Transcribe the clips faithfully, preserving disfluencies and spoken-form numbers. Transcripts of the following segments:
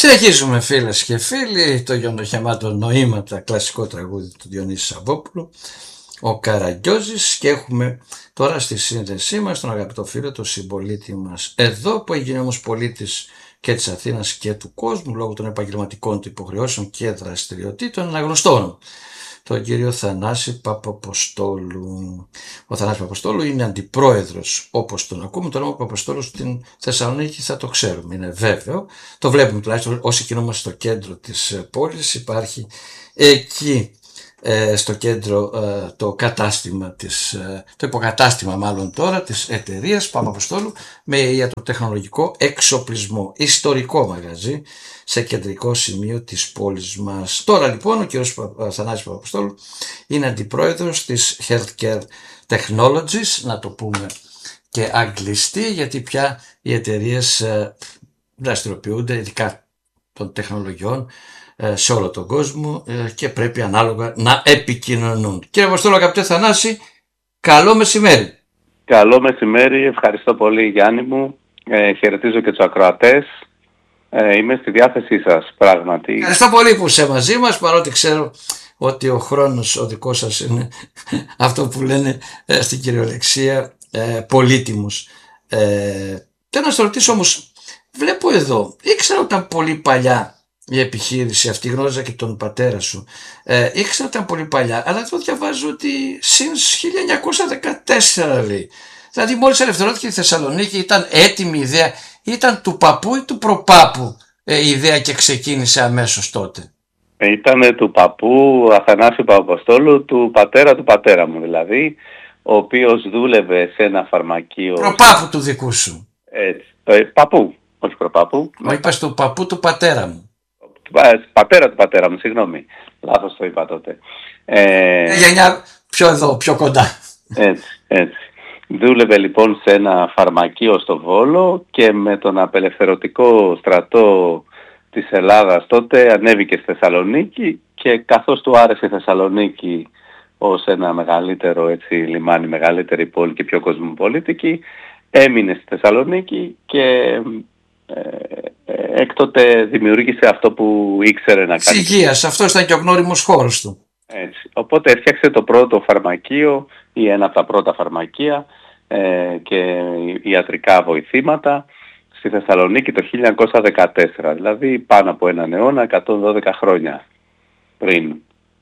Συνεχίζουμε φίλες και φίλοι το γιοντοχεμάτο νοήματα, κλασικό τραγούδι του Διονύση Σαββόπουλου, ο Καραγκιόζης, και έχουμε τώρα στη σύνδεσή μας τον αγαπητό φίλο, τον συμπολίτη μας εδώ, που έγινε όμως πολίτης και της Αθήνας και του κόσμου λόγω των επαγγελματικών του υποχρεώσεων και δραστηριοτήτων αναγνωστών, τον κύριο Θανάση Παπαποστόλου. Ο Θανάσης Παπαποστόλου είναι αντιπρόεδρος, όπως τον ακούμε. Το όνομα Παπαποστόλου στην Θεσσαλονίκη θα το ξέρουμε, είναι βέβαιο. Το βλέπουμε τουλάχιστον όσοι κινούμαστε στο κέντρο της πόλης. Υπάρχει εκεί ε, στο κέντρο ε, το κατάστημα της, ε, το υποκατάστημα μάλλον τώρα της εταιρείας Παπαποστόλου με ιατροτεχνολογικό εξοπλισμό, ιστορικό μαγαζί σε κεντρικό σημείο της πόλης μας. Τώρα λοιπόν ο κ. Θανάσης Παπαποστόλου είναι αντιπρόεδρος της Healthcare Technologies, να το πούμε και αγγλιστή, γιατί πια οι εταιρείες ε, δραστηριοποιούνται ειδικά των τεχνολογιών σε όλο τον κόσμο και πρέπει ανάλογα να επικοινωνούν. Κύριε Αποστόλου, αγαπητέ Θανάση, καλό μεσημέρι. Καλό μεσημέρι, ευχαριστώ πολύ Γιάννη μου, ε, χαιρετίζω και τους ακροατές, ε, είμαι στη διάθεσή σας πράγματι. Ευχαριστώ πολύ που είσαι μαζί μας, παρότι ξέρω ότι ο χρόνος ο δικός σας είναι αυτό που λένε ε, στην κυριολεξία ε, πολύτιμος. Ε, θέλω να σας ρωτήσω όμως, βλέπω εδώ, ήξερα ότι ήταν πολύ παλιά η επιχείρηση αυτή, γνώριζα και τον πατέρα σου, ε, ήξερα ότι ήταν πολύ παλιά, αλλά εδώ διαβάζω ότι since χίλια εννιακόσια δεκατέσσερα λέει. Δηλαδή μόλις ελευθερώθηκε η Θεσσαλονίκη ήταν έτοιμη η ιδέα, ήταν του παππού ή του προπάπου ε, η ιδέα και ξεκίνησε αμέσως τότε? Ήταν του παππού Αθανάση Παπαποστόλου, του πατέρα του πατέρα μου δηλαδή, ο οποίος δούλευε σε ένα φαρμακείο. Προπάπου του δικού σου? Έτσι, ε, παππού, όχι προπάπου. Μα είπες του παππού του πατέρα μου. Πατέρα του πατέρα μου, συγγνώμη. Λάθος το είπα τότε. Ε, γενιά πιο εδώ, πιο κοντά. Έτσι, έτσι. Δούλευε λοιπόν σε ένα φαρμακείο στο Βόλο και με τον απελευθερωτικό στρατό της Ελλάδας τότε ανέβηκε στη Θεσσαλονίκη και καθώς του άρεσε η Θεσσαλονίκη ως ένα μεγαλύτερο έτσι, λιμάνι, μεγαλύτερη πόλη και πιο κοσμοπολίτικη, έμεινε στη Θεσσαλονίκη και ε, ε, έκτοτε δημιούργησε αυτό που ήξερε να κάνει. Υγείας, αυτός ήταν και ο γνώριμος χώρος του. Έτσι. Οπότε έφτιαξε το πρώτο φαρμακείο ή ένα από τα πρώτα φαρμακεία ε, και ιατρικά βοηθήματα στη Θεσσαλονίκη το χίλια εννιακόσια δεκατέσσερα, δηλαδή πάνω από έναν αιώνα, εκατόν δώδεκα χρόνια πριν.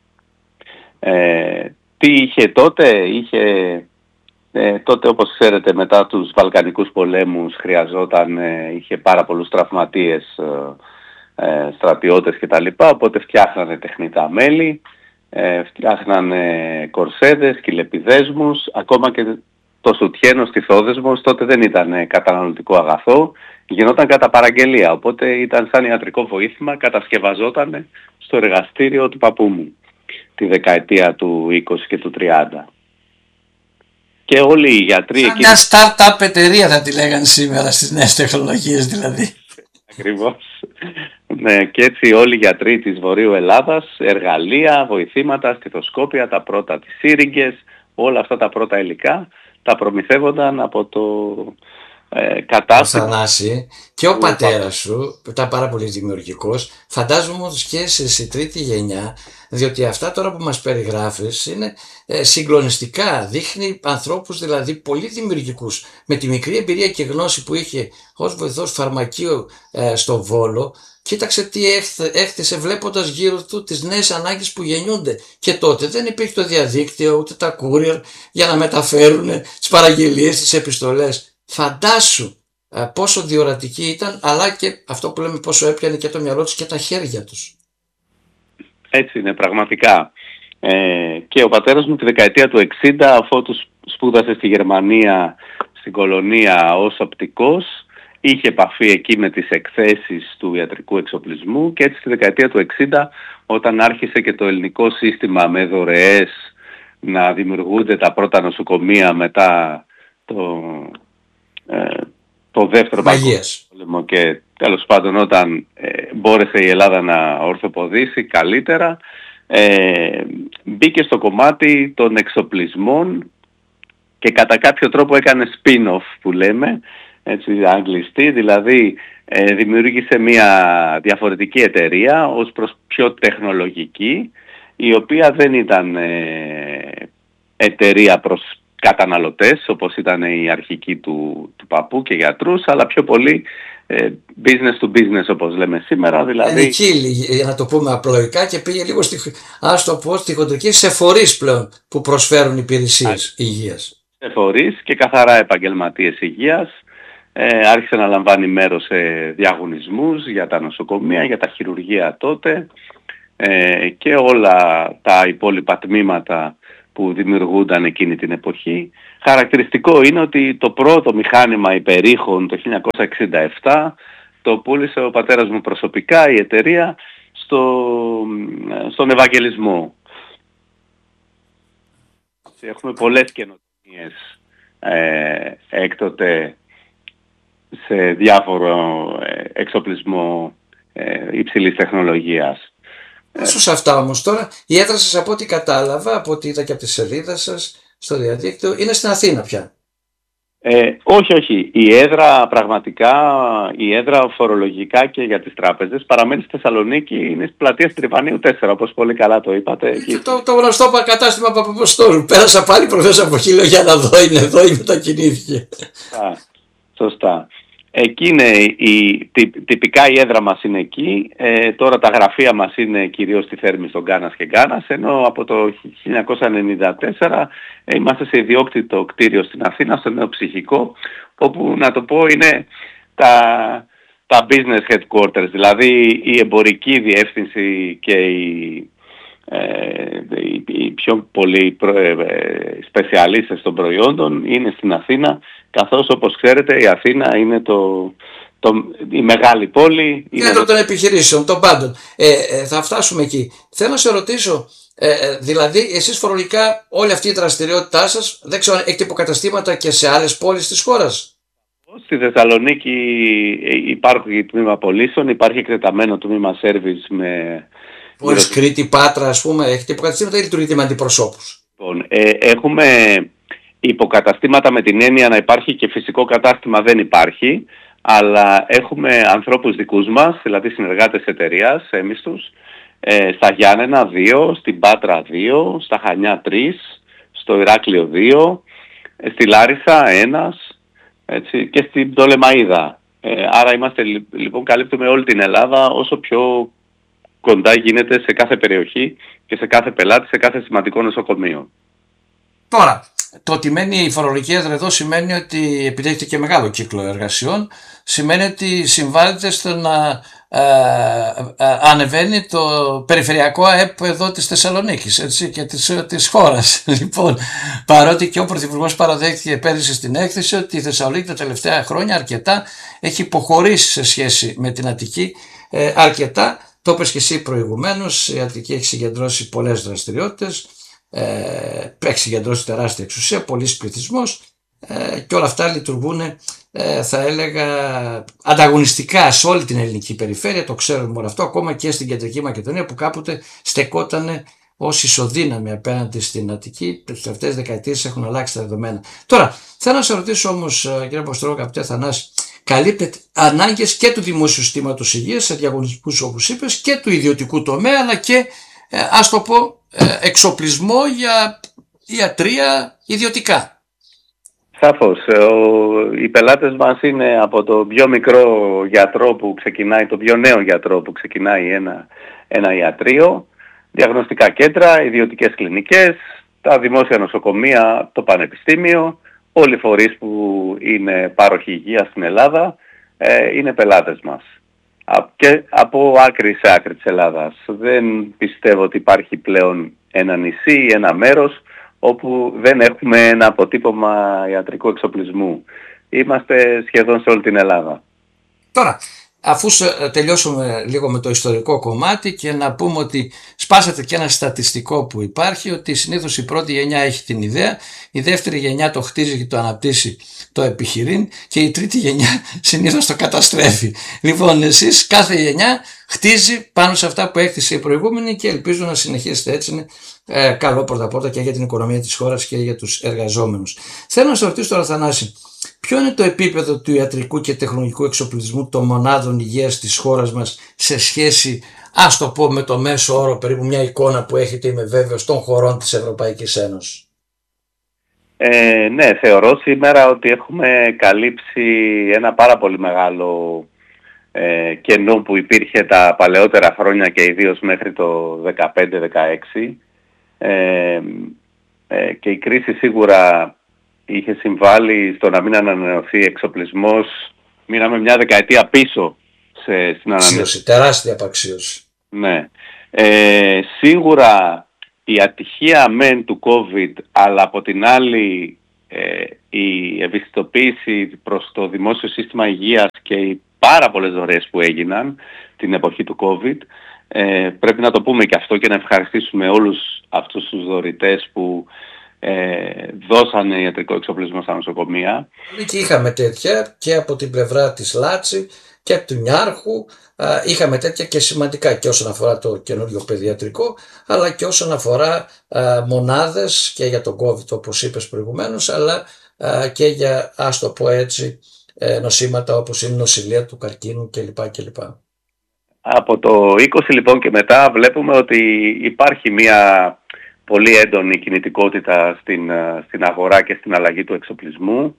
Ε, τι είχε τότε? Είχε ε, τότε, όπως ξέρετε, μετά τους Βαλκανικούς πολέμους χρειαζόταν, ε, είχε πάρα πολλούς τραυματίες, ε, ε, στρατιώτες κτλ. Οπότε φτιάχνανε τεχνητά μέλη, ε, φτιάχνανε κορσέδες, κυλεπιδέσμους, ακόμα και το σουτιένο στιθόδεσμος τότε δεν ήταν καταναλωτικό αγαθό, γινόταν κατά παραγγελία, οπότε ήταν σαν ιατρικό βοήθημα, κατασκευαζόταν στο εργαστήριο του παππού μου τη δεκαετία του είκοσι και του τριάντα. Και όλοι οι γιατροί... Σαν μια startup εταιρεία θα τη λέγανε σήμερα στις νέες τεχνολογίες δηλαδή. Ακριβώς. Ναι, και έτσι όλοι οι γιατροί της Βορείου Ελλάδας, εργαλεία, βοηθήματα, στιθοσκόπια, τα πρώτα τις σύριγγες, όλα αυτά τα πρώτα υλικά τα προμηθεύονταν από το ε, κατάστημα. Θανάση, και ο πατέρας σου ήταν πάρα πολύ δημιουργικός, φαντάζομαι όμως και σε, σε τρίτη γενιά, διότι αυτά τώρα που μας περιγράφεις είναι ε, συγκλονιστικά, δείχνει ανθρώπους δηλαδή πολύ δημιουργικούς, με τη μικρή εμπειρία και γνώση που είχε ως βοηθός φαρμακείου ε, στο Βόλο. Κοίταξε τι έχθισε βλέποντας γύρω του τις νέες ανάγκες που γεννιούνται. Και τότε δεν υπήρχε το διαδίκτυο ούτε τα courier για να μεταφέρουν τις παραγγελίες, τις επιστολές. Φαντάσου ε, πόσο διορατική ήταν, αλλά και αυτό που λέμε πόσο έπιανε και το μυαλό τους και τα χέρια τους. Έτσι είναι πραγματικά. Ε, και ο πατέρας μου τη δεκαετία του εξήντα, αφότου σπούδασε στη Γερμανία, στην κολονία ως οπτικός, είχε επαφή εκεί με τις εκθέσεις του ιατρικού εξοπλισμού και έτσι στη δεκαετία του εξήντα, όταν άρχισε και το ελληνικό σύστημα με δωρεές να δημιουργούνται τα πρώτα νοσοκομεία μετά το, ε, το δεύτερο παγκόσμιο πόλεμο και τέλος πάντων όταν ε, μπόρεσε η Ελλάδα να ορθοποδήσει καλύτερα, ε, μπήκε στο κομμάτι των εξοπλισμών και κατά κάποιο τρόπο έκανε spin-off που λέμε, έτσι αγγλιστή, δηλαδή ε, δημιούργησε μια διαφορετική εταιρεία ως προς πιο τεχνολογική, η οποία δεν ήταν ε, εταιρεία προς καταναλωτές όπως ήταν η αρχική του, του παππού και γιατρούς, αλλά πιο πολύ ε, business to business όπως λέμε σήμερα. Δηλαδή ενική, για να το πούμε απλοϊκά, και πήγε λίγο στη, ας το πω, στη χοντρική, σε φορείς πλέον που προσφέρουν υπηρεσίες Α, υγείας. Σε φορείς και καθαρά επαγγελματίες υγείας. Ε, άρχισε να λαμβάνει μέρος σε διαγωνισμούς για τα νοσοκομεία, για τα χειρουργεία τότε ε, και όλα τα υπόλοιπα τμήματα που δημιουργούνταν εκείνη την εποχή. Χαρακτηριστικό είναι ότι το πρώτο μηχάνημα υπερήχων το χίλια εννιακόσια εξήντα επτά το πούλησε ο πατέρας μου προσωπικά, η εταιρεία, στο, στον Ευαγγελισμό. Έχουμε πολλές καινοτομίες ε, έκτοτε σε διάφορο εξοπλισμό ε, υψηλής τεχνολογίας. Όσο σε αυτά όμως τώρα, η έδρα σας, από ό,τι κατάλαβα, από ό,τι είδα και από τη σελίδα σας στο διαδίκτυο, είναι στην Αθήνα πια. Ε, όχι, όχι. Η έδρα πραγματικά, η έδρα φορολογικά και για τις τράπεζες παραμένει στη Θεσσαλονίκη, είναι στις πλατείες Τριβανίου τέσσερα, όπως πολύ καλά το είπατε. Και το, το γνωστό κατάστημα Παπαποστόλου. Πέρασα πάλι προχθές από εκεί, λέω για να δω, είναι εδώ ή μετακινήθηκε. Σωστά. Σωστά. Εκεί είναι η, τυπικά η έδρα μας είναι εκεί, ε, τώρα τα γραφεία μας είναι κυρίως στη Θέρμη, στον Κάνας και Γκάνας, ενώ από το χίλια εννιακόσια ενενήντα τέσσερα ε, είμαστε σε ιδιόκτητο κτίριο στην Αθήνα, στο Νέο Ψυχικό, όπου να το πω είναι τα, τα business headquarters, δηλαδή η εμπορική διεύθυνση και η, ε, οι, οι πιο πολλοί σπεσιαλίστες των προϊόντων είναι στην Αθήνα, καθώς όπως ξέρετε η Αθήνα είναι το, το, η μεγάλη πόλη. Είναι το των επιχειρήσεων, των πάντων. Ε, ε, θα φτάσουμε εκεί. Θέλω να σε ρωτήσω, ε, δηλαδή εσείς φορολογικά όλη αυτή η δραστηριότητά σας, δεν ξέρω, έχετε υποκαταστήματα και σε άλλες πόλεις της χώρας? Στη Θεσσαλονίκη υπάρχει τμήμα πωλήσεων, υπάρχει εκτεταμένο τμήμα service με... Πόλης Κρήτη, Πάτρα, ας πούμε, έχετε υποκαταστήματα ή λειτουργείτε με αντιπροσώπους? Λοιπόν, ε, έχουμε υποκαταστήματα με την έννοια να υπάρχει και φυσικό κατάστημα δεν υπάρχει, αλλά έχουμε ανθρώπους δικούς μας, δηλαδή συνεργάτες εταιρείας, έμιστους, ε, στα Γιάννενα δύο, στην Πάτρα δύο, στα Χανιά τρία, στο Ηράκλειο δύο, ε, στη Λάρισα ένας, έτσι, και στην Πτολεμαΐδα. Ε, άρα είμαστε, λοιπόν, καλύπτουμε όλη την Ελλάδα όσο πιο κοντά γίνεται σε κάθε περιοχή και σε κάθε πελάτη, σε κάθε σημαντικό νοσοκομείο. Τώρα, το ότι μένει η φορολογική έδρα εδώ σημαίνει ότι, επειδή έχετε και μεγάλο κύκλο εργασιών, σημαίνει ότι συμβάλλεται στο να ε, ε, ανεβαίνει το περιφερειακό ΑΕΠ εδώ της Θεσσαλονίκης, έτσι, και της, της χώρας. Λοιπόν, παρότι και ο Πρωθυπουργός παραδέχτηκε πέρυσι στην έκθεση ότι η Θεσσαλονίκη τα τελευταία χρόνια αρκετά έχει υποχωρήσει σε σχέση με την Αττική, ε, αρκετά. Το είπες και εσύ προηγουμένως, η Αττική έχει συγκεντρώσει πολλές δραστηριότητες, ε, έχει συγκεντρώσει τεράστια εξουσία, πολύς πληθυσμός, ε, και όλα αυτά λειτουργούν, ε, θα έλεγα, ανταγωνιστικά σε όλη την ελληνική περιφέρεια. Το ξέρουμε όλο αυτό, ακόμα και στην Κεντρική Μακεδονία που κάποτε στεκόταν ως ισοδύναμη απέναντι στην Αττική. Τις τελευταίες δεκαετίες έχουν αλλάξει τα δεδομένα. Τώρα, θέλω να σε ρωτήσω όμως, κύριε Αποστολό, αγαπητέ Θανάση, καλύπτεται ανάγκες και του δημόσιου συστήματος υγείας σε διαγωνισμούς όπως είπες, και του ιδιωτικού τομέα, αλλά και ε, ας το πω ε, εξοπλισμό για ιατρία ιδιωτικά? Σαφώς. Οι πελάτες μας είναι από το πιο μικρό γιατρό που ξεκινάει, το πιο νέο γιατρό που ξεκινάει ένα, ένα ιατρείο, διαγνωστικά κέντρα, ιδιωτικές κλινικές, τα δημόσια νοσοκομεία, το πανεπιστήμιο, όλοι οι φορείς που είναι πάροχοι υγείας στην Ελλάδα ε, είναι πελάτες μας. Και από άκρη σε άκρη της Ελλάδας. Δεν πιστεύω ότι υπάρχει πλέον ένα νησί ή ένα μέρος όπου δεν έχουμε ένα αποτύπωμα ιατρικού εξοπλισμού. Είμαστε σχεδόν σε όλη την Ελλάδα. Τώρα, αφού τελειώσουμε λίγο με το ιστορικό κομμάτι και να πούμε ότι σπάσατε και ένα στατιστικό που υπάρχει, ότι συνήθως η πρώτη γενιά έχει την ιδέα, η δεύτερη γενιά το χτίζει και το αναπτύσσει, το επιχειρήν, και η τρίτη γενιά συνήθως το καταστρέφει. Λοιπόν, εσείς κάθε γενιά χτίζει πάνω σε αυτά που έκτισε η προηγούμενη και ελπίζω να συνεχίσετε έτσι. Είναι ε, καλό πρώτα πρώτα και για την οικονομία της χώρας και για τους εργαζόμενους. Θέλω να σας ρωτήσω τώρα, Θανάση, ποιο είναι το επίπεδο του ιατρικού και τεχνολογικού εξοπλισμού των μονάδων υγείας της χώρας μας σε σχέση, ας το πω, με το μέσο όρο, περίπου μια εικόνα που έχετε, είμαι βέβαιος, των χωρών της Ευρωπαϊκής Ένωσης? Ε, ναι, θεωρώ σήμερα ότι έχουμε καλύψει ένα πάρα πολύ μεγάλο ε, κενό που υπήρχε τα παλαιότερα χρόνια και ιδίως μέχρι το δεκαπέντε δεκαέξι, ε, ε, και η κρίση σίγουρα είχε συμβάλει στο να μην ανανεωθεί εξοπλισμός. Μείναμε μια δεκαετία πίσω σε, στην ανανέωση. Τεράστια απαξίωση. Ναι. Ε, σίγουρα η ατυχία μεν του COVID, αλλά από την άλλη ε, η ευαισθητοποίηση προς το δημόσιο σύστημα υγείας και οι πάρα πολλές δωρεές που έγιναν την εποχή του COVID, ε, πρέπει να το πούμε και αυτό και να ευχαριστήσουμε όλους αυτούς τους δωρητές που ε, δώσανε ιατρικό εξοπλισμό στα νοσοκομεία. Και είχαμε τέτοια και από την πλευρά της Λάτση και από του Νιάρχου. Είχαμε τέτοια και σημαντικά και όσον αφορά το καινούριο παιδιατρικό, αλλά και όσον αφορά α, μονάδες και για τον COVID, όπως είπες προηγουμένως, αλλά α, και για, ας το πω έτσι, ε, νοσήματα όπως είναι η νοσηλεία του καρκίνου κλπ. κλπ. Από το είκοσι λοιπόν και μετά βλέπουμε ότι υπάρχει μια πολύ έντονη κινητικότητα στην, στην αγορά και στην αλλαγή του εξοπλισμού.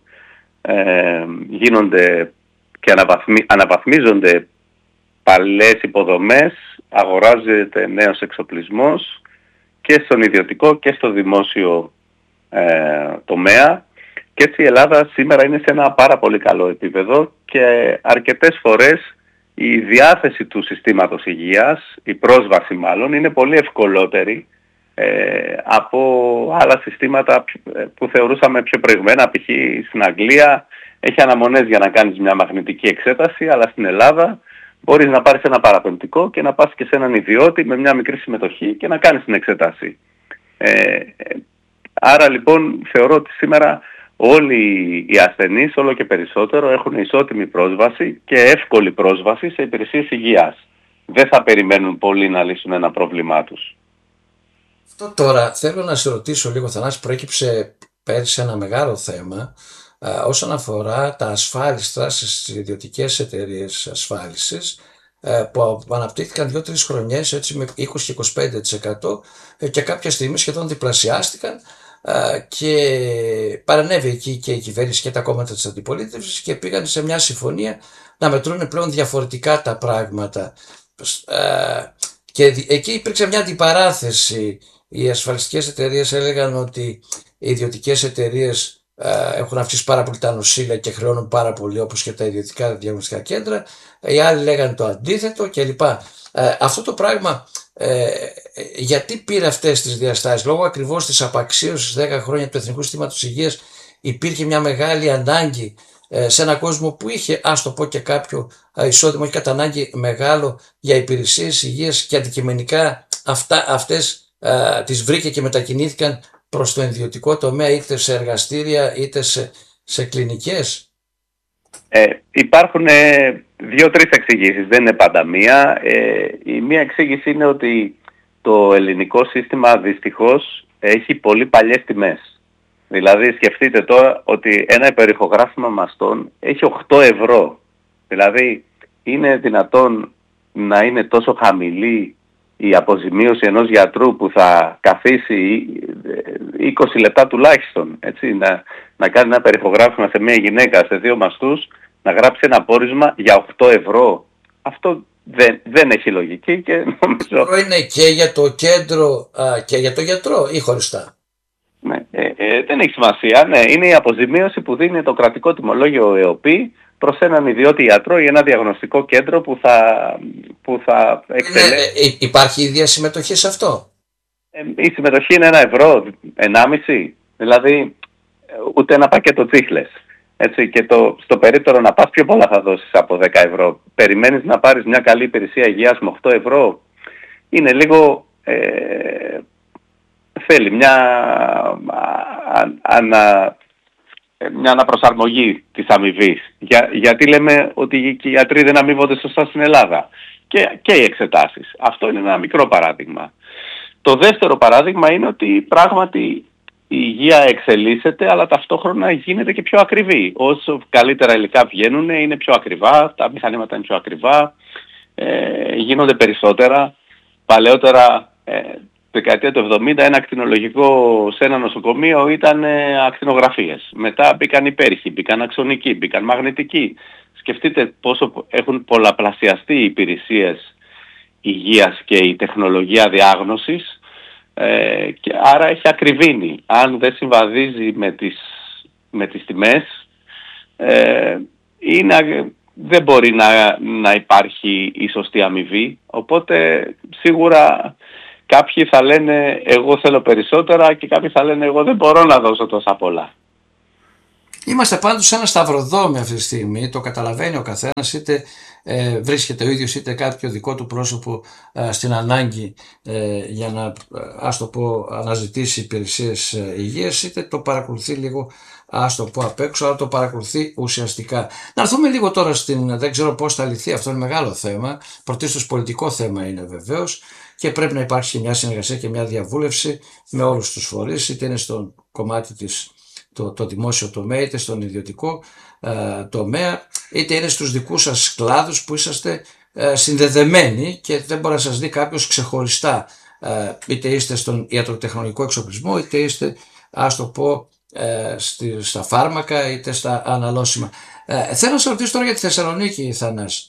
Ε, γίνονται και αναβαθμι, αναβαθμίζονται παλαιές υποδομές, αγοράζεται νέος εξοπλισμός και στον ιδιωτικό και στο δημόσιο ε, τομέα, και έτσι η Ελλάδα σήμερα είναι σε ένα πάρα πολύ καλό επίπεδο και αρκετές φορές η διάθεση του συστήματος υγείας, η πρόσβαση μάλλον, είναι πολύ ευκολότερη ε, από άλλα συστήματα που θεωρούσαμε πιο προηγμένα. Π.χ. στην Αγγλία έχει αναμονές για να κάνεις μια μαγνητική εξέταση, αλλά στην Ελλάδα μπορείς να πάρεις ένα παραπεμπτικό και να πας και σε έναν ιδιώτη με μια μικρή συμμετοχή και να κάνεις την εξέταση. Ε, άρα λοιπόν θεωρώ ότι σήμερα όλοι οι ασθενείς όλο και περισσότερο έχουν ισότιμη πρόσβαση και εύκολη πρόσβαση σε υπηρεσίες υγείας. Δεν θα περιμένουν πολύ να λύσουν ένα πρόβλημά τους. Αυτό τώρα θέλω να σε ρωτήσω λίγο, Θανάση, προέκυψε πέρυσι ένα μεγάλο θέμα α, όσον αφορά τα ασφάλιστρα στις ιδιωτικές εταιρείες ασφάλισης, α, που αναπτύχθηκαν δύο-τρεις χρονιές έτσι με είκοσι με είκοσι πέντε τοις εκατό και κάποια στιγμή σχεδόν διπλασιάστηκαν. Uh, και παρανέβη εκεί και η κυβέρνηση και τα κόμματα της αντιπολίτευσης και πήγαν σε μια συμφωνία να μετρούν πλέον διαφορετικά τα πράγματα. Uh, και εκεί υπήρξε μια αντιπαράθεση. Οι ασφαλιστικές εταιρείες έλεγαν ότι οι ιδιωτικές εταιρείες uh, έχουν αυξήσει πάρα πολύ τα νοσήλια και χρεώνουν πάρα πολύ, όπως και τα ιδιωτικά διαγνωστικά κέντρα. Οι άλλοι λέγανε το αντίθετο κλπ. Uh, αυτό το πράγμα Ε, γιατί πήρε αυτές τις διαστάσεις? Λόγω ακριβώς της απαξίωσης δέκα χρόνια του Εθνικού Συστήματος Υγείας υπήρχε μια μεγάλη ανάγκη ε, σε έναν κόσμο που είχε, ας το πω, και κάποιο ε, εισόδημα, όχι κατά ανάγκη μεγάλο, για υπηρεσίες υγείας, και αντικειμενικά αυτά, αυτές ε, τις βρήκε και μετακινήθηκαν προς το ιδιωτικό τομέα, είτε σε εργαστήρια είτε σε, σε κλινικές. Ε, υπάρχουν ε, δύο-τρεις εξηγήσεις, δεν είναι πάντα μία. Ε, η μία εξήγηση είναι ότι το ελληνικό σύστημα δυστυχώς έχει πολύ παλιές τιμές. Δηλαδή σκεφτείτε τώρα ότι ένα υπερηχογράφημα μαστών έχει οκτώ ευρώ. Δηλαδή είναι δυνατόν να είναι τόσο χαμηλή η αποζημίωση ενός γιατρού που θα καθίσει είκοσι λεπτά τουλάχιστον, έτσι, να, να κάνει ένα υπερηχογράφημα σε μια γυναίκα σε δύο μαστούς, να γράψει ένα πόρισμα για οκτώ ευρώ. Αυτό δεν, δεν έχει λογική και νομίζω... Αυτό είναι και για το κέντρο α, και για το γιατρό ή χωριστά? Ναι, ε, ε, δεν έχει σημασία. Ναι, είναι η αποζημίωση που δίνει το κρατικό τιμολόγιο ΕΟΠΗ προς έναν ιδιώτη γιατρό ή ένα διαγνωστικό κέντρο που θα, που θα εκτελέσει. Ε, ε, υπάρχει ίδια συμμετοχή σε αυτό? Ε, η συμμετοχή είναι ένα ευρώ, ενάμιση. Δηλαδή ούτε ένα πακέτο τσίχλες. Έτσι, και το, στο περίπτερο να πας πιο πολλά θα δώσεις από δέκα ευρώ. Περιμένεις να πάρεις μια καλή υπηρεσία υγείας με οκτώ ευρώ. Είναι λίγο... Ε, θέλει μια, α, ανα, μια αναπροσαρμογή της αμοιβής. Για, γιατί λέμε ότι οι γιατροί δεν αμοιβόνται σωστά στην Ελλάδα. Και, και οι εξετάσεις. Αυτό είναι ένα μικρό παράδειγμα. Το δεύτερο παράδειγμα είναι ότι πράγματι υγεία εξελίσσεται, αλλά ταυτόχρονα γίνεται και πιο ακριβή. Όσο καλύτερα υλικά βγαίνουν, είναι πιο ακριβά, τα μηχανήματα είναι πιο ακριβά, ε, γίνονται περισσότερα. Παλαιότερα, ε, δεκαετία του εβδομήντα, ένα ακτινολογικό σε ένα νοσοκομείο ήταν ε, ακτινογραφίες. Μετά μπήκαν υπέρηχοι, μπήκαν αξονικοί, μπήκαν μαγνητικοί. Σκεφτείτε πόσο έχουν πολλαπλασιαστεί οι υπηρεσίες υγείας και η τεχνολογία διάγνωσης, ε, και άρα έχει ακριβήνει. Αν δεν συμβαδίζει με τις, με τις τιμές, ε, είναι, δεν μπορεί να, να υπάρχει η σωστή αμοιβή. Οπότε σίγουρα κάποιοι θα λένε εγώ θέλω περισσότερα και κάποιοι θα λένε εγώ δεν μπορώ να δώσω τόσα πολλά. Είμαστε πάντως σε ένα σταυροδρόμι αυτή τη στιγμή, το καταλαβαίνει ο καθένας, είτε ε, βρίσκεται ο ίδιος είτε κάποιο δικό του πρόσωπο ε, στην ανάγκη ε, για να, ε, ας το πω, αναζητήσει υπηρεσίες ε, υγείας, είτε το παρακολουθεί λίγο, ας το πω, απ' έξω, αλλά το παρακολουθεί ουσιαστικά. Να έρθουμε λίγο τώρα στην, δεν ξέρω πώς θα λυθεί, αυτό είναι μεγάλο θέμα, πρωτίστως πολιτικό θέμα είναι βεβαίως, και πρέπει να υπάρξει μια συνεργασία και μια διαβούλευση με όλους τους φορείς, είτε είναι στον κομμάτι της Το, το δημόσιο τομέα, είτε στον ιδιωτικό ε, τομέα, είτε είναι στους δικούς σας κλάδους που είσαστε ε, συνδεδεμένοι και δεν μπορεί να σας δει κάποιος ξεχωριστά, ε, είτε είστε στον ιατροτεχνολογικό εξοπλισμό, είτε είστε, ας το πω, ε, στη, στα φάρμακα, είτε στα αναλώσιμα. Ε, θέλω να σας ρωτήσω τώρα για τη Θεσσαλονίκη, Θανάση.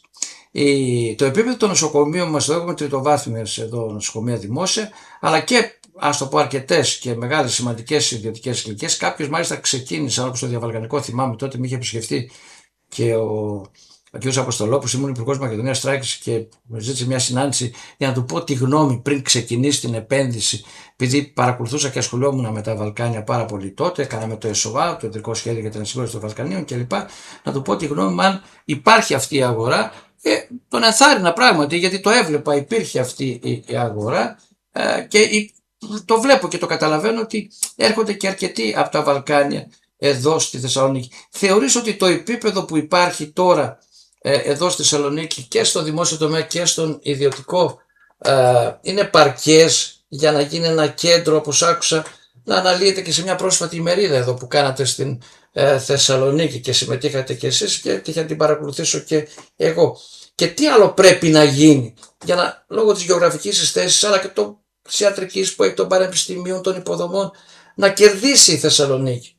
Η, το επίπεδο των νοσοκομείων μας, εδώ έχουμε τριτοβάθμιες εδώ νοσοκομεία δημόσια, αλλά και, ας το πω, αρκετές και μεγάλες σημαντικές ιδιωτικές κλινικές. Κάποιος μάλιστα ξεκίνησαν, όπως το Διαβαλκανικό, θυμάμαι τότε με είχε επισκεφτεί και ο, ο κ. Αποστολόπουλος, ήμουν υπουργός Μακεδονίας Τράκης και με ζήτησε μια συνάντηση για να του πω τη γνώμη πριν ξεκινήσει την επένδυση, επειδή παρακολουθούσα και ασχολιόμουν με τα Βαλκάνια πάρα πολύ τότε, κάναμε το ΕΣΟΑ, το Ιδρυτικό Σχέδιο για την Ασυμβίωση των Βαλκανίων κλπ. Να του πω τη γνώμη μου αν υπάρχει αυτή η αγορά. Ε, τον ενθάρρυνα πράγματι, γιατί το έβλεπα, υπήρχε αυτή η αγορά ε, και η, το βλέπω και το καταλαβαίνω ότι έρχονται και αρκετοί από τα Βαλκάνια εδώ στη Θεσσαλονίκη. Θεωρείς ότι το επίπεδο που υπάρχει τώρα ε, εδώ στη Θεσσαλονίκη και στο δημόσιο τομέα και στον ιδιωτικό ε, είναι παρκές για να γίνει ένα κέντρο, όπως άκουσα να αναλύεται και σε μια πρόσφατη ημερίδα εδώ που κάνατε στην ε, Θεσσαλονίκη και συμμετείχατε και εσείς και τύχα να την παρακολουθήσω και εγώ. Και τι άλλο πρέπει να γίνει για να, λόγω της γεωγραφικής της θέσης αλλά και το, της ιατρικής που έχει των πανεπιστημίων, των υποδομών, να κερδίσει η Θεσσαλονίκη?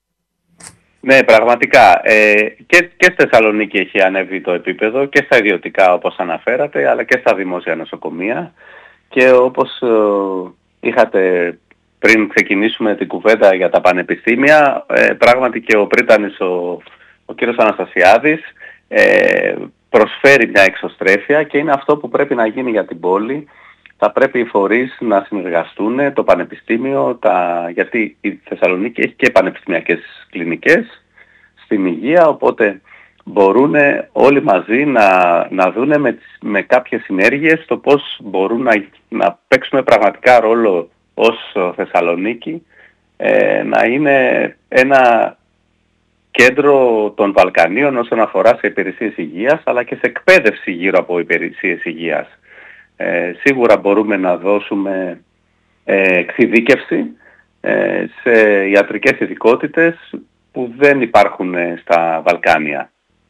Ναι, πραγματικά. Ε, και, και στη Θεσσαλονίκη έχει ανέβει το επίπεδο και στα ιδιωτικά όπως αναφέρατε, αλλά και στα δημόσια νοσοκομεία. Και όπως ε, είχατε πριν ξεκινήσουμε την κουβέντα για τα πανεπιστήμια, ε, πράγματι και ο πρίτανης ο, ο κύριος Αναστασιάδης ε, προσφέρει μια εξωστρέφεια και είναι αυτό που πρέπει να γίνει για την πόλη. Θα πρέπει οι φορείς να συνεργαστούν, το πανεπιστήμιο, τα... γιατί η Θεσσαλονίκη έχει και πανεπιστημιακές κλινικές στην υγεία, οπότε μπορούν όλοι μαζί να, να δουν με, με κάποιες συνέργειες το πώς μπορούν να, να παίξουμε πραγματικά ρόλο ως Θεσσαλονίκη, ε, να είναι ένα κέντρο των Βαλκανίων όσον αφορά σε υπηρεσίες υγείας, αλλά και σε εκπαίδευση γύρω από υπηρεσίες υγείας. Ε, σίγουρα μπορούμε να δώσουμε ε, εξειδίκευση ε, σε ιατρικές ειδικότητες που δεν υπάρχουν ε, στα Βαλκάνια.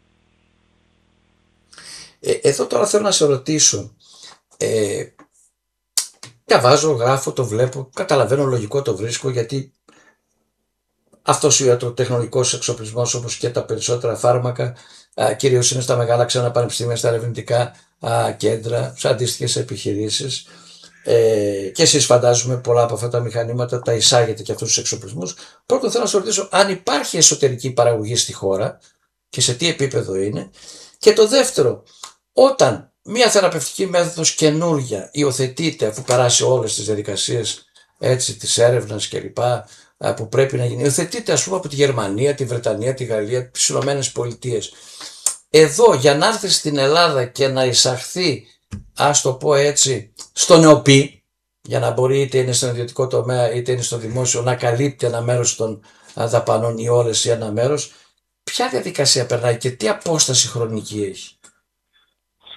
Ε, εδώ τώρα θέλω να σε ρωτήσω, ε, διαβάζω, γράφω, το βλέπω, καταλαβαίνω, λογικό το βρίσκω, γιατί αυτός ο ιατροτεχνολογικός εξοπλισμός, όπως και τα περισσότερα φάρμακα, α, κυρίως είναι στα μεγάλα ξένα πανεπιστήμια, στα ερευνητικά α, κέντρα, σε αντίστοιχες επιχειρήσεις. Ε, και εσείς φαντάζομαι πολλά από αυτά τα μηχανήματα τα εισάγετε και αυτούς τους εξοπλισμούς. Πρώτον θέλω να σας ρωτήσω αν υπάρχει εσωτερική παραγωγή στη χώρα και σε τι επίπεδο είναι. Και το δεύτερο, όταν μια θεραπευτική μέθοδος καινούργια υιοθετείται αφού περάσει όλες τις διαδικασίες έτσι, της έρευνας κλπ, που πρέπει να γίνει, υιοθετείται ας πούμε από τη Γερμανία, τη Βρετανία, τη Γαλλία, τις Ηνωμένες Πολιτείες. Εδώ για να έρθει στην Ελλάδα και να εισαχθεί, ας το πω έτσι, στο νεοπή, για να μπορεί είτε είναι στον ιδιωτικό τομέα είτε είναι στο δημόσιο να καλύπτει ένα μέρος των δαπανών ή όλες ή ένα μέρος, ποια διαδικασία περνάει και τι απόσταση χρονική έχει?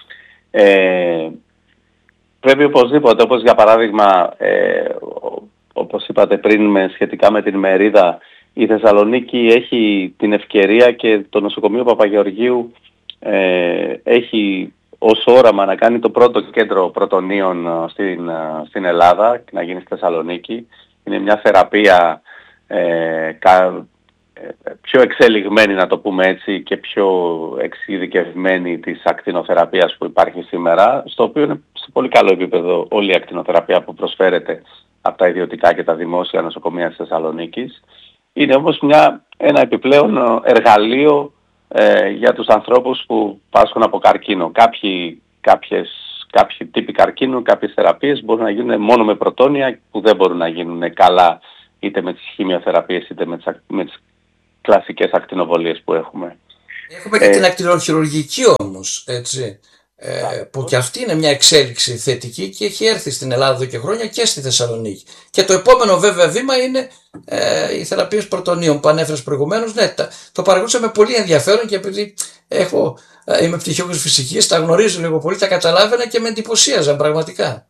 Ε, πρέπει οπωσδήποτε, όπως για παράδειγμα ε, όπως είπατε πριν με, σχετικά με την ημερίδα, η Θεσσαλονίκη έχει την ευκαιρία και το νοσοκομείο Παπαγεωργίου ε, έχει ως όραμα να κάνει το πρώτο κέντρο πρωτονίων στην, στην Ελλάδα και να γίνει στη Θεσσαλονίκη. Είναι μια θεραπεία ε, κα, πιο εξελιγμένη, να το πούμε έτσι, και πιο εξειδικευμένη της ακτινοθεραπείας που υπάρχει σήμερα, στο οποίο είναι σε πολύ καλό επίπεδο όλη η ακτινοθεραπεία που προσφέρεται από τα ιδιωτικά και τα δημόσια νοσοκομεία της Θεσσαλονίκης. Είναι όμως μια, ένα επιπλέον εργαλείο ε, για τους ανθρώπους που πάσχουν από καρκίνο. Κάποιοι, κάποιες, κάποιοι τύποι καρκίνου, κάποιες θεραπείες μπορούν να γίνουν μόνο με πρωτόνια, που δεν μπορούν να γίνουν καλά είτε με τις χημειοθεραπείες είτε με τις, με τις κλασικές ακτινοβολίες που έχουμε. Έχουμε και ε, την ακτινοχειρουργική όμως, έτσι, ε, που και αυτή είναι μια εξέλιξη θετική και έχει έρθει στην Ελλάδα εδώ και χρόνια και στη Θεσσαλονίκη. Και το επόμενο βέβαια βήμα είναι ε, οι θεραπείες πρωτονίων που ανέφερες προηγουμένως. Ναι, το παρακολούθησα με πολύ ενδιαφέρον και επειδή έχω, ε, είμαι πτυχιούχος φυσικής, τα γνωρίζω λίγο πολύ, τα καταλάβαινα και με εντυπωσίαζαν πραγματικά.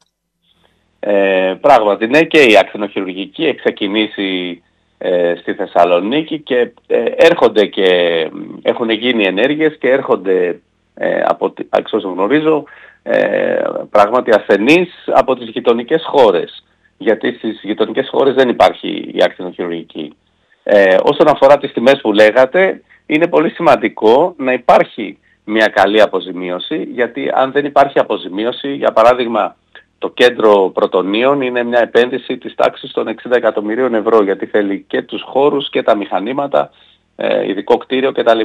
Ε, πράγματι, ναι, και η ακτινοχειρουργική έχει ξεκινήσει ε, στη Θεσσαλονίκη και ε, έρχονται και έχουν γίνει ενέργειες και έρχονται ε, από εξ όσων γνωρίζω ε, πράγματι ασθενείς από τις γειτονικές χώρες, γιατί στις γειτονικές χώρες δεν υπάρχει η ακτινοχειρουργική. Ε, όσον αφορά τις τιμές που λέγατε, είναι πολύ σημαντικό να υπάρχει μια καλή αποζημίωση, γιατί αν δεν υπάρχει αποζημίωση, για παράδειγμα το κέντρο πρωτονίων είναι μια επένδυση της τάξης των εξήντα εκατομμυρίων ευρώ, γιατί θέλει και τους χώρους και τα μηχανήματα, ε, ειδικό κτίριο κτλ.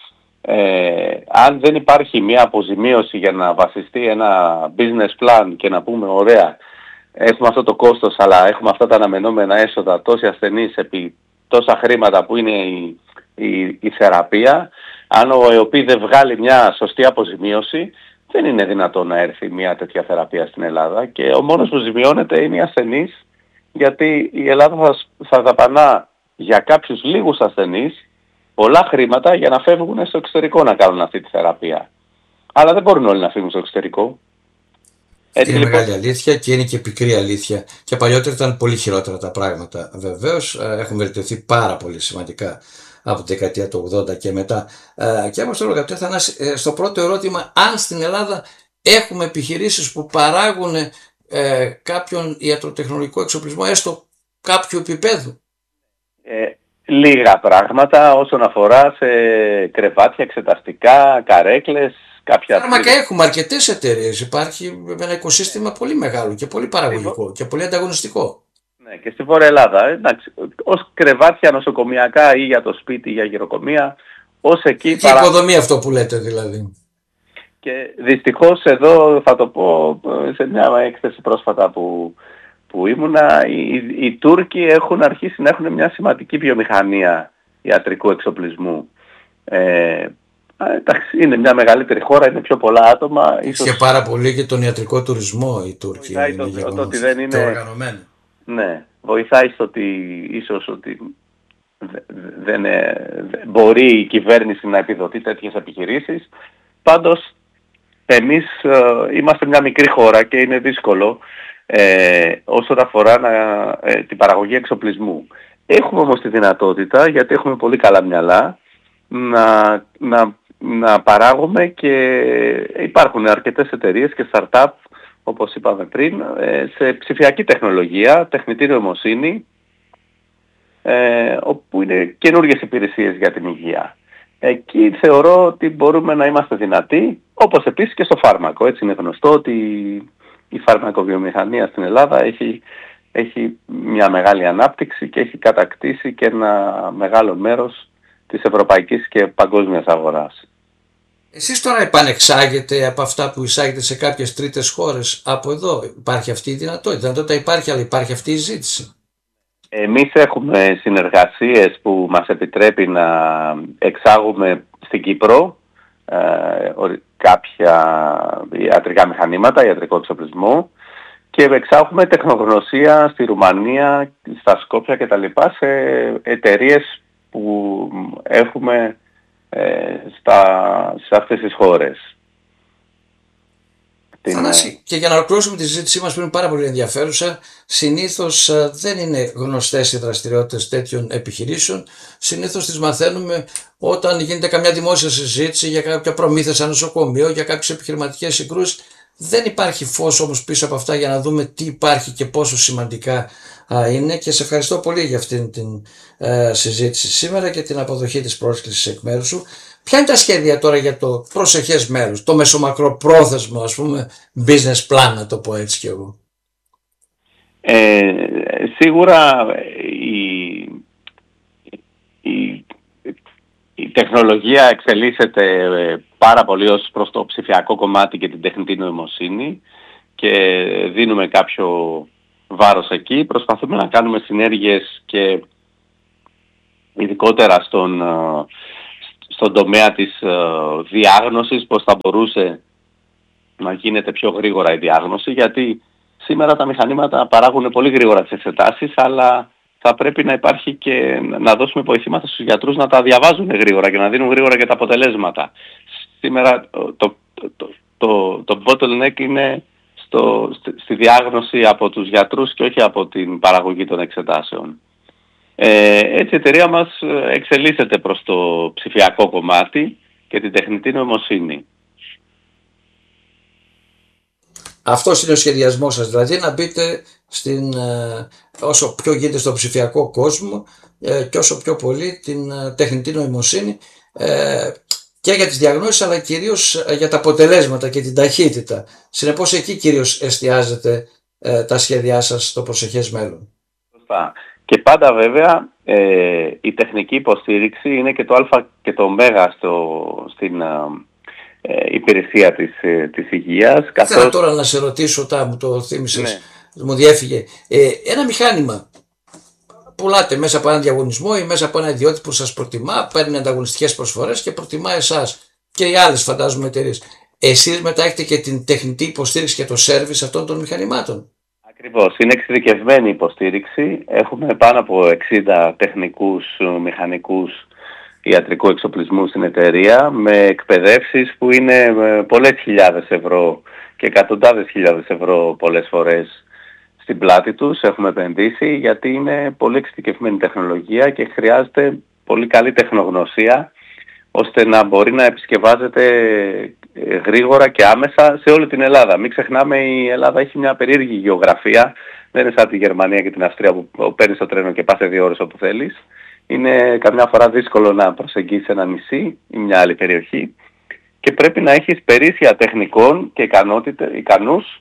Ε, αν δεν υπάρχει μια αποζημίωση για να βασιστεί ένα business plan και να πούμε ωραία, έχουμε αυτό το κόστος αλλά έχουμε αυτά τα αναμενόμενα έσοδα, τόσοι ασθενείς επί τόσα χρήματα που είναι η, η, η θεραπεία, αν ο ΕΟΠΗ δεν βγάλει μια σωστή αποζημίωση, δεν είναι δυνατόν να έρθει μια τέτοια θεραπεία στην Ελλάδα και ο μόνος που ζημιώνεται είναι οι ασθενείς, γιατί η Ελλάδα θα, θα δαπανά για κάποιους λίγους ασθενείς πολλά χρήματα για να φεύγουν στο εξωτερικό να κάνουν αυτή τη θεραπεία. Αλλά δεν μπορούν όλοι να φύγουν στο εξωτερικό. Έτσι, είναι λοιπόν μεγάλη αλήθεια και είναι και πικρή αλήθεια. Και παλιότερα ήταν πολύ χειρότερα τα πράγματα. Βεβαίως έχουν βελτιωθεί πάρα πολύ σημαντικά από τη δεκαετία του ογδόντα και μετά. Και όμως τώρα, αγαπητέ Θανάση, στο πρώτο ερώτημα, αν στην Ελλάδα έχουμε επιχειρήσεις που παράγουν ε, κάποιον ιατροτεχνολογικό εξοπλισμό, έστω κάποιου επίπεδου. Ε, λίγα πράγματα όσον αφορά σε κρεβάτια, εξεταστικά, καρέκλες. Κάποια Φάρμακα έχουμε αρκετές εταιρείες. Υπάρχει ένα οικοσύστημα πολύ μεγάλο και πολύ παραγωγικό και πολύ ανταγωνιστικό. Ναι, και στη Βόρεια Ελλάδα. Εντάξει, ως κρεβάτια νοσοκομιακά ή για το σπίτι ή για γυροκομεία, ως εκεί. Και παρά... οικοδομή αυτό που λέτε δηλαδή. Και δυστυχώς εδώ θα το πω σε μια έκθεση πρόσφατα που, που ήμουνα, οι, οι, οι Τούρκοι έχουν αρχίσει να έχουν μια σημαντική βιομηχανία ιατρικού εξοπλισμού. Ε, εντάξει, είναι μια μεγαλύτερη χώρα, είναι πιο πολλά άτομα. Ίσως... Και πάρα πολύ και τον ιατρικό τουρισμό οι Τούρκοι. Βοηθάει το, το, το ότι δεν είναι οργανωμένο. Ναι, βοηθάει στο ότι ίσως ότι δεν μπορεί η κυβέρνηση να επιδοτεί τέτοιες επιχειρήσεις. Πάντως εμείς ε, είμαστε μια μικρή χώρα και είναι δύσκολο ε, όσον αφορά να, ε, την παραγωγή εξοπλισμού. Έχουμε όμως τη δυνατότητα, γιατί έχουμε πολύ καλά μυαλά, να, να, να παράγουμε και υπάρχουν αρκετές εταιρείες και startup, όπως είπαμε πριν, σε ψηφιακή τεχνολογία, τεχνητή νοημοσύνη, ε, όπου είναι καινούργιες υπηρεσίες για την υγεία. Εκεί θεωρώ ότι μπορούμε να είμαστε δυνατοί, όπως επίσης και στο φάρμακο. Έτσι είναι γνωστό ότι η φαρμακοβιομηχανία στην Ελλάδα έχει, έχει μια μεγάλη ανάπτυξη και έχει κατακτήσει και ένα μεγάλο μέρος της ευρωπαϊκής και παγκόσμιας αγοράς. Εσείς τώρα επανεξάγετε από αυτά που εισάγετε σε κάποιες τρίτες χώρες από εδώ. Υπάρχει αυτή η δυνατότητα. Η δυνατότητα υπάρχει, αλλά υπάρχει αυτή η ζήτηση. Εμείς έχουμε συνεργασίες που μας επιτρέπει να εξάγουμε στην Κύπρο ε, κάποια ιατρικά μηχανήματα, ιατρικό εξοπλισμό και εξάγουμε τεχνογνωσία στη Ρουμανία, στα Σκόπια κτλ. Σε εταιρείες που έχουμε στα, σε αυτές τις χώρες. Θανάση, και για να ολοκληρώσουμε τη συζήτησή μας που είναι πάρα πολύ ενδιαφέρουσα, συνήθως δεν είναι γνωστές οι δραστηριότητες τέτοιων επιχειρήσεων. Συνήθως τις μαθαίνουμε όταν γίνεται καμιά δημόσια συζήτηση για κάποια προμήθεια σε νοσοκομείο, για κάποιες επιχειρηματικές συγκρούσεις. Δεν υπάρχει φως όμως πίσω από αυτά για να δούμε τι υπάρχει και πόσο σημαντικά α, είναι, και σε ευχαριστώ πολύ για αυτήν την ε, συζήτηση σήμερα και την αποδοχή της πρόσκλησης εκ μέρους σου. Ποια είναι τα σχέδια τώρα για το προσεχές μέρος, το μεσομακροπρόθεσμο, ας πούμε, business plan, να το πω έτσι κι εγώ? Ε, σίγουρα η, η, η τεχνολογία εξελίσσεται πάρα πολύ ως προς το ψηφιακό κομμάτι και την τεχνητή νοημοσύνη και δίνουμε κάποιο βάρος εκεί. Προσπαθούμε να κάνουμε συνέργειες και ειδικότερα στον, στον τομέα της διάγνωσης, πώς θα μπορούσε να γίνεται πιο γρήγορα η διάγνωση, γιατί σήμερα τα μηχανήματα παράγουν πολύ γρήγορα τις εξετάσεις, αλλά θα πρέπει να υπάρχει και να δώσουμε βοηθήματα στους γιατρούς να τα διαβάζουν γρήγορα και να δίνουν γρήγορα και τα αποτελέσματα. Σήμερα το, το, το, το bottleneck είναι στο, στη διάγνωση από τους γιατρούς και όχι από την παραγωγή των εξετάσεων. Ε, έτσι η εταιρεία μας εξελίσσεται προς το ψηφιακό κομμάτι και την τεχνητή νοημοσύνη. Αυτός είναι ο σχεδιασμός σας, δηλαδή να μπείτε στην, όσο πιο γίνεται στο ψηφιακό κόσμο και όσο πιο πολύ την τεχνητή νοημοσύνη και για τις διαγνώσεις, αλλά κυρίως για τα αποτελέσματα και την ταχύτητα. Συνεπώς εκεί κυρίως εστιάζετε τα σχέδιά σας στο προσεχές μέλλον. Σωστά. Και πάντα βέβαια ε, η τεχνική υποστήριξη είναι και το α και το ω στο, στην ε, υπηρεσία της, ε, της υγείας. Καθώς... Θέλω τώρα να σε ρωτήσω, τα μου το θύμισες, ναι. Μου διέφυγε. Ε, ένα μηχάνημα πουλάτε μέσα από έναν διαγωνισμό ή μέσα από ένα ιδιώτη που σας προτιμά, παίρνει ανταγωνιστικές προσφορές και προτιμά εσάς και οι άλλες φαντάζομαι εταιρείες. Εσείς μετά έχετε και την τεχνητή υποστήριξη και το σέρβις αυτών των μηχανημάτων? Ακριβώς, είναι εξειδικευμένη υποστήριξη. Έχουμε πάνω από εξήντα τεχνικούς μηχανικούς ιατρικού εξοπλισμού στην εταιρεία, με εκπαιδεύσεις που είναι πολλές χιλιάδες ευρώ και εκατοντάδες χιλιάδες ευρώ πολλές φορές στην πλάτη τους. Έχουμε επενδύσει γιατί είναι πολύ εξειδικευμένη τεχνολογία και χρειάζεται πολύ καλή τεχνογνωσία ώστε να μπορεί να επισκευάζεται γρήγορα και άμεσα σε όλη την Ελλάδα. Μην ξεχνάμε, η Ελλάδα έχει μια περίεργη γεωγραφία. Δεν είναι σαν τη Γερμανία και την Αυστρία που παίρνεις το τρένο και πας σε δύο ώρες όπου θέλεις. Είναι καμιά φορά δύσκολο να προσεγγίσεις ένα νησί ή μια άλλη περιοχή και πρέπει να έχεις περίσσια τεχνικών και ικανούς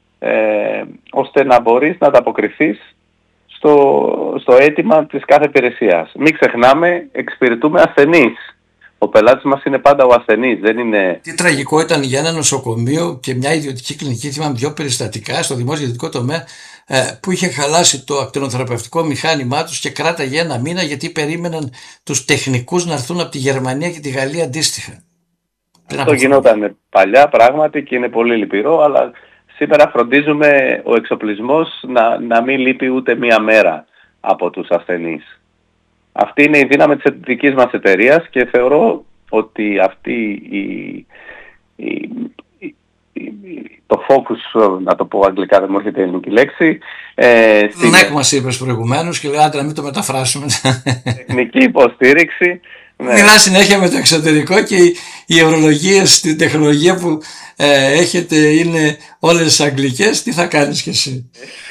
ε, ώστε να μπορείς να ανταποκριθείς στο, στο αίτημα της κάθε υπηρεσίας. Μην ξεχνάμε, εξυπηρετούμε ασθενείς. Ο πελάτης μας είναι πάντα ο ασθενής, δεν είναι... Τι τραγικό ήταν για ένα νοσοκομείο και μια ιδιωτική κλινική, θυμάμαι δύο περιστατικά στο δημόσιο ιδιωτικό τομέα, που είχε χαλάσει το ακτινοθεραπευτικό μηχάνημά τους και κράταγε ένα μήνα γιατί περίμεναν τους τεχνικούς να έρθουν από τη Γερμανία και τη Γαλλία αντίστοιχα. Αυτό γινόταν παλιά πράγματι και είναι πολύ λυπηρό, αλλά σήμερα φροντίζουμε ο εξοπλισμός να, να μην λείπει ούτε μία μέρα από τους ασθενείς. Αυτή είναι η δύναμη της δικής μας εταιρείας και θεωρώ ότι αυτή η, η, η, η, το focus, να το πω αγγλικά, δεν μου έρχεται η ελληνική λέξη. Ε, στην ναι, μας είπες προηγουμένως και λέγατε να μην το μεταφράσουμε. Τεχνική υποστήριξη. Ναι. Μιλά συνέχεια με το εξωτερικό και οι, οι ορολογίες στην τεχνολογία που ε, έχετε είναι όλες αγγλικές. Τι θα κάνεις κι εσύ?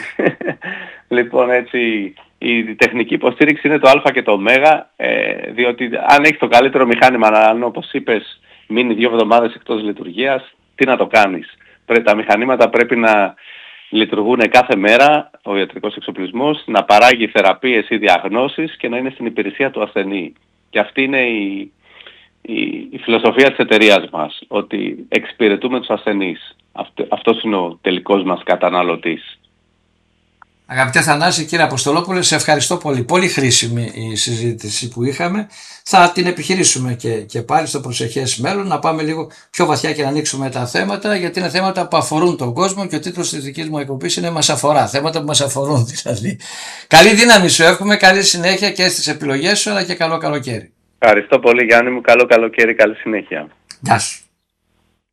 Λοιπόν, έτσι... Η τεχνική υποστήριξη είναι το α και το ω, ε, διότι αν έχεις το καλύτερο μηχάνημα, αν όπως είπες μείνει δύο εβδομάδες εκτός λειτουργίας, τι να το κάνεις? Τα μηχανήματα πρέπει να λειτουργούν κάθε μέρα, ο ιατρικός εξοπλισμός, να παράγει θεραπείες ή διαγνώσεις και να είναι στην υπηρεσία του ασθενή. Και αυτή είναι η, η, η φιλοσοφία της εταιρείας μας, ότι εξυπηρετούμε τους ασθενείς. Αυτό, αυτός είναι ο τελικός μας καταναλωτής. Αγαπητέ Θανάση, κύριε Αποστολόπουλε, σε ευχαριστώ πολύ. Πολύ χρήσιμη η συζήτηση που είχαμε. Θα την επιχειρήσουμε και, και πάλι στο προσεχές μέλλον, να πάμε λίγο πιο βαθιά και να ανοίξουμε τα θέματα, γιατί είναι θέματα που αφορούν τον κόσμο και ο τίτλος της δικής μου εκπομπής είναι «Μας αφορά». Θέματα που μας αφορούν δηλαδή. Καλή δύναμη σου εύχομαι, καλή συνέχεια και στις επιλογές σου, αλλά και καλό καλοκαίρι. Ευχαριστώ πολύ Γιάννη μου, καλό καλοκαίρι, καλή συνέχεια. Γεια σου.